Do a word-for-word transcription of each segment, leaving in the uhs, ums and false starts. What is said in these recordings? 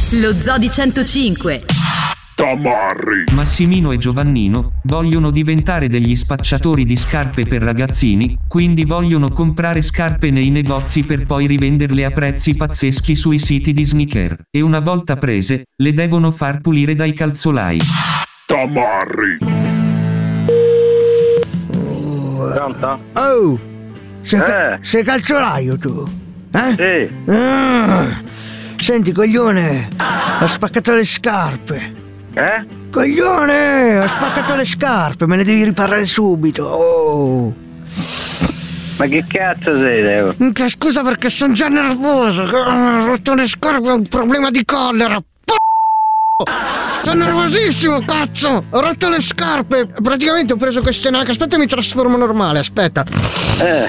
Lo Zoo di centocinque. Tamarri. Massimino e Giovannino vogliono diventare degli spacciatori di scarpe per ragazzini, quindi vogliono comprare scarpe nei negozi per poi rivenderle a prezzi pazzeschi sui siti di sneaker. E una volta prese, le devono far pulire dai calzolai. Tamarri. Pronto? Oh, sei, ca- Eh. sei calzolaio tu? Eh? Sì. Ah, senti, coglione, ho spaccato le scarpe. Eh? Coglione, ho spaccato le scarpe, me ne devi riparare subito. Oh. Ma che cazzo sei, Leo? Minchia, scusa perché sono già nervoso. Ho rotto le scarpe, ho un problema di collera. Sono nervosissimo, cazzo! Ho rotto le scarpe. Praticamente ho preso queste Nike. Aspetta, mi trasformo normale, aspetta. Eh.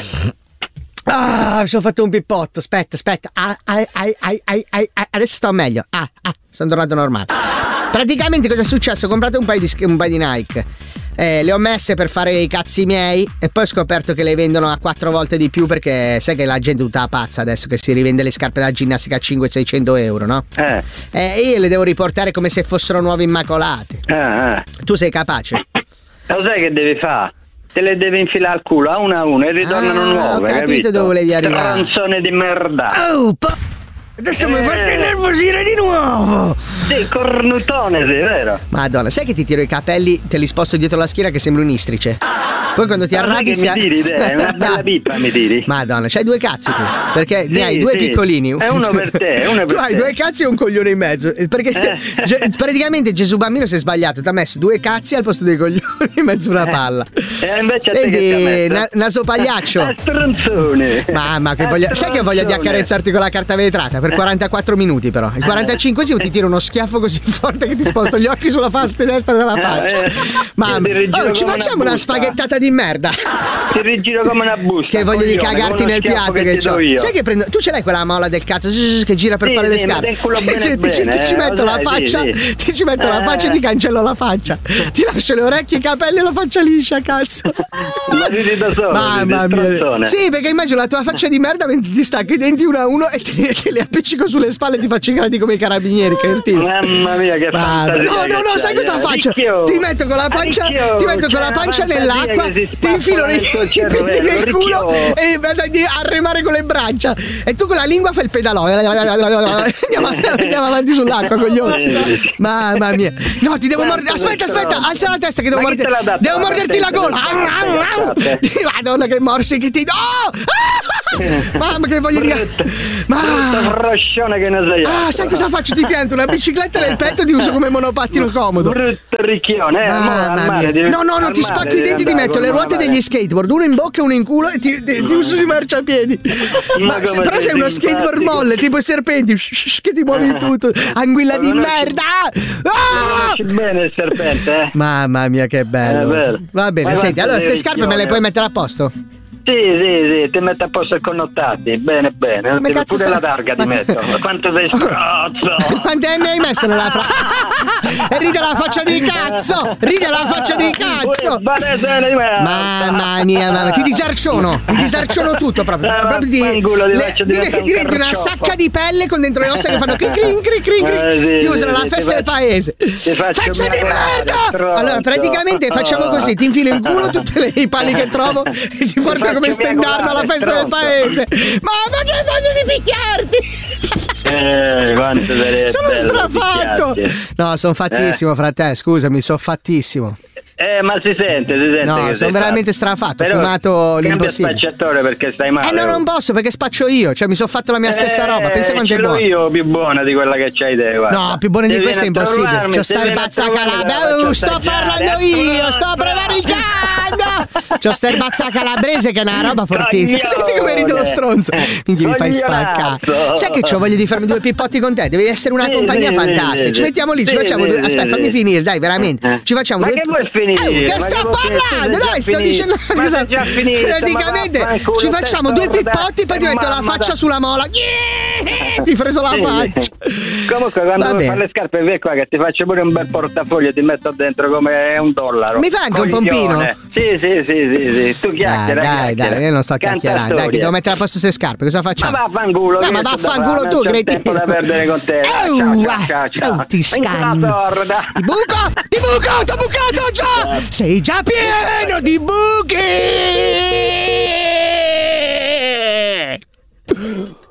Ah, mi sono fatto un pippotto. Aspetta, aspetta. Ah, ah, ah, ah, ah, ah, ah. Adesso sto meglio. Ah, ah, sono tornato normale. Praticamente cosa è successo? Ho comprato un paio di, un paio di Nike. Eh, le ho messe per fare i cazzi miei e poi ho scoperto che le vendono a quattro volte di più, perché sai che la gente è tutta pazza adesso che si rivende le scarpe da ginnastica a cinquecento seicento euro, no? Eh. E io le devo riportare come se fossero nuove immacolate. Eh, eh. Tu sei capace? Lo sai che devi fare? Te le devi infilare al culo a una a una e ritornano Ah, nuove, ho capito capito? dove volevi arrivare. Stronzone di merda. Oh, po- adesso Eh. mi fate nervosire di nuovo. Sì, cornutone, sei, vero? Madonna, sai che ti tiro i capelli, te li sposto dietro la schiena che sembri un'istrice? Poi quando ti Ma sai arrabbi che si mi tiri, te? È una bella pippa, mi tiri. Madonna, c'hai due cazzi tu, perché Sì, ne hai due sì. piccolini. È uno per te, è uno per Tu hai te. due cazzi e un coglione in mezzo. Perché Eh. ge- praticamente Gesù Bambino si è sbagliato, ti ha messo due cazzi al posto dei coglioni in mezzo a una palla. E invece a te che ti ha Senti, messo? na- naso pagliaccio. È stronzone. Mamma, che È voglia. Sai che ho voglia di stronzone. accarezzarti con la carta vetrata per quarantaquattro minuti, però. Il quarantacinquesimo ti tiro uno schiaffo così forte che ti sposto gli occhi sulla parte destra della faccia. Eh, Mamma, ti rigiro oh, ci come facciamo una una busta. spaghettata di merda. Ti rigiro come una busta. Che voglia di coglione, cagarti con uno nel schiaffo piatto che che ti do c'ho. io. Sai che prendo. Tu ce l'hai quella mola del cazzo che gira per Sì, fare le sì, mi scarpe. dai il culo bene Ti- ti, bene, ti ci eh, metto lo la sai, faccia, sì, sì. ti ci metto la Eh. faccia e ti cancello la faccia. Ti lascio le orecchie, i capelli e la faccia liscia, cazzo. Ma ridi da solo, Mamma ridi, mia. stronzone. Sì, perché immagino la tua faccia di merda mentre ti stacco i denti uno a uno e te, te li appiccico sulle spalle e ti faccio i gradi come i carabinieri, cretino. Mamma mia, che Mamma- fantasia. No, no, no, che sai c'hai, cosa eh. faccio? Ricchio. Ti metto con la pancia, Ricchio, ti metto con c'è la una pancia fantasia nell'acqua, che si ti infilo spappola nei nel tuo i cervello, denti nel Ricchio. culo e vado a remare con le braccia. E tu con la lingua fai il pedalò. Andiamo, andiamo avanti sull'acqua, coglione. Mamma mia. No, ti devo mordere. Aspetta, aspetta, alza la testa che devo Ma chi te morderti. l'ha dato Devo la morderti la patente gola. per queste Madonna, che morsi che ti do. Ah! Mamma, che voglio dire. Brutto Ma froscione che ne sei. Ah, sai cosa faccio? Ti pianto una bicicletta nel petto e ti uso come monopattino comodo. Brutto ricchione, eh. Mamma al mare, mia. devi- No, no, no, al ti mare spacco i devi denti, ti andare metto con le una ruote mare. degli skateboard, uno in bocca e uno in culo e ti, ti, ti uso di marciapiedi. Ma come se- però sei sei uno simpatico. skateboard molle, tipo i serpenti, che ti muovi in tutto. Anguilla di Conosci- merda! Lo Ah! conosci bene il serpente, eh? Mamma mia, che È bello. vero. Va bene, Ma senti, quanto allora sei queste scarpe me le ricchione. puoi mettere a posto? Sì, sì, sì, ti metto a posto il connottati. Bene, bene. Come Ti- cazzo pure stai- la targa ti Ma- metto. Ma quanto sei strozzo! Quanti anni hai messo nella fra? E ride la faccia di cazzo! Ride la faccia di cazzo! Mamma mia, mamma, ti disarciono, ti disarciono tutto proprio. Eh, proprio di, vaffanculo, ti le- faccio div- diventare un diventi una carciofo. sacca di pelle con dentro le ossa che fanno crin crin crin crin crin. Eh, sì, Ti sì, usano sì, la ti festa del faccio- paese. ti faccio Faccia di miagolare, merda! stronzo. Allora, praticamente facciamo così: ti infilo in culo tutte le i pali che trovo e ti porto faccio come stendardo alla miagolare, festa del stronzo. paese. Mamma, che voglio di picchiarti! Eh, quanto sarebbe Sono bello strafatto! picchiarti. No, sono fattissimo, frate, scusami, sono fattissimo. Eh, ma si sente, si sente. No, che sono sei veramente fatto. strafatto, ho Però fumato cambia l'impossibile. spacciatore perché stai male. Eh no, non posso perché spaccio io, cioè mi sono fatto la mia stessa roba, pensa quanto è ce l'ho buono. io più buona di quella che c'hai te, guarda. No, più buona di Se questa è vieni a impossibile. trovarmi, C'ho se sta il vieni a bazzacalabra. trovarmi, Oh, la sto faccio parlando assaggiare. io, sto prevaricando. C'ho sta il bazzacalabrese che è una roba fortissima. Coglione. Senti come ride lo stronzo. Quindi mi fai Coglionazzo. spaccare. Sai che c'ho voglia di farmi due pippotti con te? Devi essere una Sì, compagnia sì, fantastica. sì, Ci sì. mettiamo lì, ci Sì, facciamo sì, due. sì, Aspetta, sì. fammi finire, dai, veramente. Ci facciamo Ma due. che vuoi finire? Eh, che Ma sto che vuoi parlando? finire? Dai, sto Già dicendo. finito. Ma sei già finito, Praticamente ma vaffanculo, ci sei facciamo due sorda pippotti, poi ti e metto la mamma faccia da- sulla mola. Yeah! Ti ho preso la Sì, faccia. sì. Comunque quando vuoi fare le scarpe vieni qua che ti faccio pure un bel portafoglio, ti metto dentro come un dollaro. Mi fai anche un pompino? Sì, sì, sì, sì, sì. Tu chiacchiera, dai, chiacchiera. dai, io non sto chiacchierando. Dai, che devo mettere a posto queste scarpe, cosa facciamo? Ma vaffanculo. No, ma vaffanculo tu, cretino. Non ho tempo da perdere con te. Ciao, ciao, ciao, ciao. Oh, ti scanno. Ti buco, ti buco, t'ho bucato già. Sei già pieno di buchi.